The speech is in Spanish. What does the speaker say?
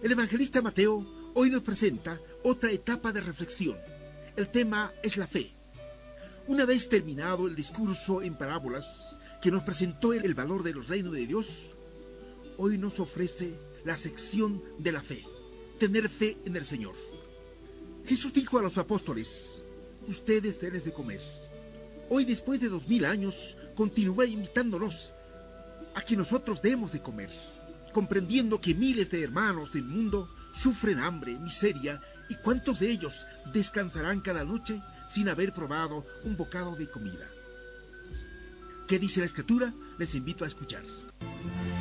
El evangelista Mateo hoy nos presenta otra etapa de reflexión. El tema es la fe. Una vez terminado el discurso en parábolas que nos presentó el valor de los reinos de Dios, hoy nos ofrece la sección de la fe, tener fe en el Señor. Jesús dijo a los apóstoles: ustedes denles de comer. Hoy, después de 2000 años, continúa invitándonos a que nosotros demos de comer, comprendiendo que miles de hermanos del mundo sufren hambre, miseria, y cuántos de ellos descansarán cada noche sin haber probado un bocado de comida. ¿Qué dice la Escritura? Les invito a escuchar.